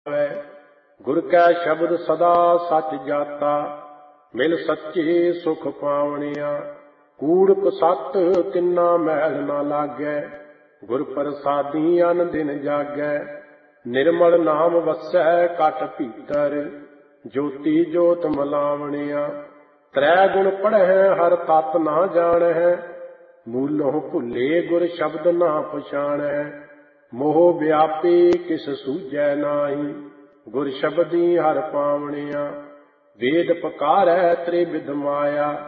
गुर कै शब्द सदा सच जाता, मिल सच्चे सुख पावनिया। कूड़ कुसत तिन्ना मैल न लागै, गुर प्रसादी अन दिन जागै। निर्मल नाम वसै कट भीतर, ज्योति जोत मलावनिया। त्रै गुण पढ़ै हर तत ना जानै, मूलों भुले गुर शब्द ना पछाणै। मोह व्यापी किस सूझै नाही, गुर शब्दी हर पावनिया। वेद पकारै त्रिविध माया,